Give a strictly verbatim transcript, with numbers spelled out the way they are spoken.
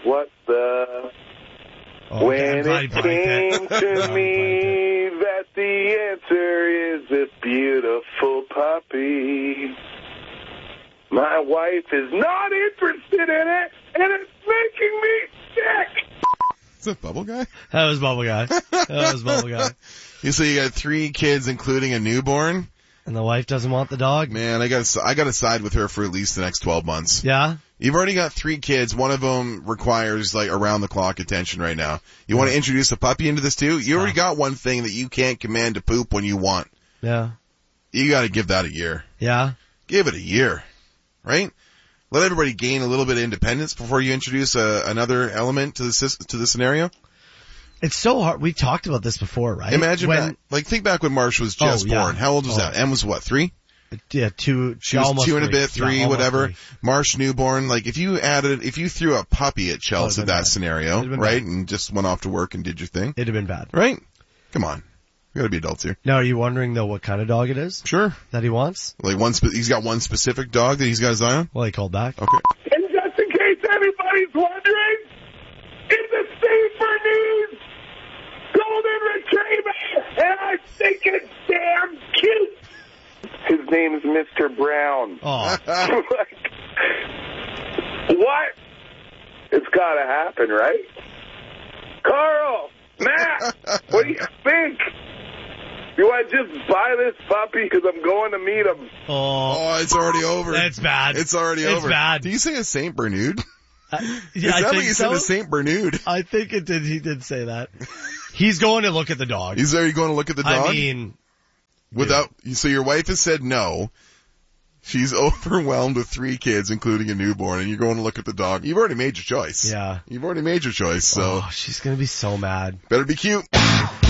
what the... Oh, when okay, it came to me that the answer is this beautiful puppy. My wife is not interested in it, and it's making me sick. Is that Bubble Guy? That was Bubble Guy. That was Bubble Guy. You say you got three kids, including a newborn? And the wife doesn't want the dog? Man, I got I got to side with her for at least the next twelve months. Yeah? You've already got three kids. One of them requires like around-the-clock attention right now. You yeah. want to introduce a puppy into this too? You already got one thing that you can't command to poop when you want. Yeah. You got to give that a year. Yeah? Give it a year. Right? Let everybody gain a little bit of independence before you introduce a, another element to the to the scenario. It's so hard. We talked about this before, right? Imagine when, back, like think back when Marsh was just oh, yeah. born. How old was oh. that? Em was what, three? Yeah, two. She was almost two and a three. bit, three, yeah, whatever. Three. Marsh newborn. Like if you added, if you threw a puppy at Chelsea, oh, that bad. scenario, right, bad. and just went off to work and did your thing, it'd have been bad, right? Come on. We gotta be adults here. Now, are you wondering though what kind of dog it is? Sure. That he wants? Like one, spe- he's got one specific dog that he's got his eye on? Well, he called back. Okay. And just in case anybody's wondering, it's a Saint Bernese Golden Retriever, and I think it's damn cute. His name's Mister Brown. Oh. Like, what? It's gotta happen, right? Carl! Matt, what do you think? You want to just buy this puppy because I'm going to meet him? Oh, oh, it's already over. It's bad. It's already it's over. It's bad. Do you say a Saint Bernard? Uh, yeah, Is I that think what you so? said, a Saint Bernard? I think it did. He did say that. He's going to look at the dog. He's already going to look at the dog? I mean, without. Yeah. So your wife has said no. She's overwhelmed with three kids, including a newborn, and you're going to look at the dog. You've already made your choice. Yeah. You've already made your choice, so. Oh, she's going to be so mad. Better be cute.